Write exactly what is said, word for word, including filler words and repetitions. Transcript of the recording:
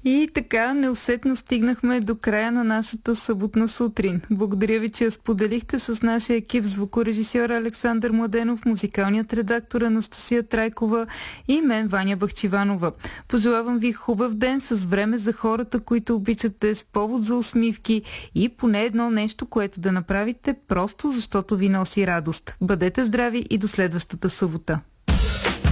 И така неусетно стигнахме до края на нашата съботна сутрин. Благодаря ви, че я споделихте с нашия екип, звукорежисьор Александър Младенов, музикалният редактор Анастасия Трайкова и мен, Ваня Бахчиванова. Пожелавам ви хубав ден с време за хората, които обичате, с повод за усмивки и поне едно нещо, което да направите просто защото ви носи радост. Бъдете здрави и до следващата събота.